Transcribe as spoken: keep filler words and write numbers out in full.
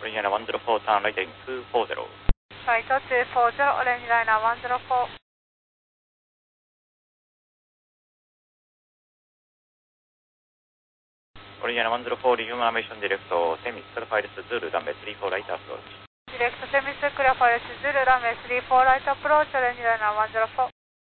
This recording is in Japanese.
オレンジライナーいちゼロよん、ターンライトインにーフォーゼロ。 ライトにーフォーゼロ、オレンジライナーいちゼロよん。 オレンジライナーいちゼロよん、リユーマーメーションディレクト、セミスクラファイルスズール、ランメースリーフォーライトアプローチ。 ディレクトセミスクラファイルスズール、ランメースリーフォーライトアプローチ、オレンジライナーいちゼロよん。